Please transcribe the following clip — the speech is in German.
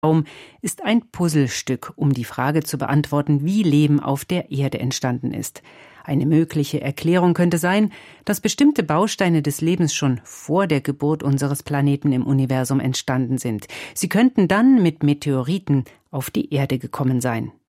Raum ist ein Puzzlestück, um die Frage zu beantworten, wie Leben auf der Erde entstanden ist. Eine mögliche Erklärung könnte sein, dass bestimmte Bausteine des Lebens schon vor der Geburt unseres Planeten im Universum entstanden sind. Sie könnten dann mit Meteoriten auf die Erde gekommen sein.